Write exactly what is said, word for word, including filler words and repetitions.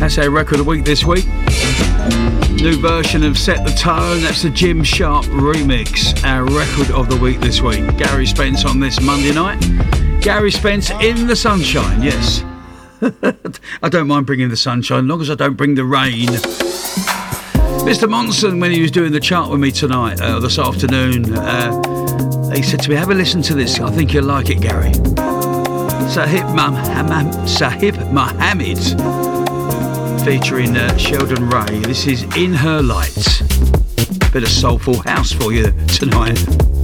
That's our record of the week this week. New version of Set the Tone. That's the Jim Sharp remix. Our record of the week this week. Gary Spence on this Monday night. Gary Spence in the sunshine, yes. I don't mind bringing the sunshine, as long as I don't bring the rain. Mister Monson, when he was doing the chart with me tonight, uh, this afternoon, uh, he said to me, have a listen to this. I think you'll like it, Gary. Sahib Mohammed, Sahib Mohammed, featuring uh, Sheldon Ray. This is In Her Light. Bit of soulful house for you tonight.